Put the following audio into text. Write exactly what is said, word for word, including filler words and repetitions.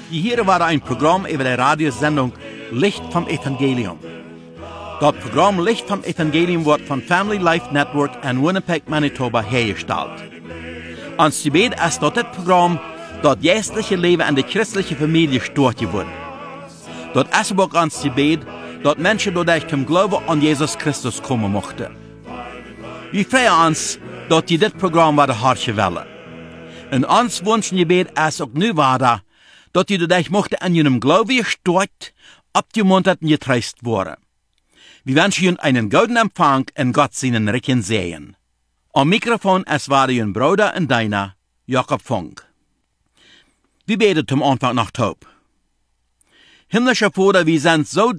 Hier war ein Programm über die Radiosendung Licht vom Evangelium. Das Programm Licht vom Evangelium wird von Family Life Network in Winnipeg, Manitoba hergestellt. Ons gebed ist, dass das Programm das geistliche Leben in der christlichen Familie stört wird. Das ist auch ons gebed, dass Menschen dadurch zum Glauben an Jesus Christus kommen möchten. Wir freuen uns, dass die das Programm werden hartje willen. Und ons wünschen gebed ist auch nu weiter, dass die dadurch möchten an ihrem Glauben gestärkt, abgemuntert und getröstet worden. Wir wünschen Ihnen einen guten Empfang und Gott seinen Recken sehen. Am Mikrofon es war Ihr Bruder und deiner, Jakob Funk. Wir beten zum Anfang nach Taub. Himmlischer Vater, wir sind so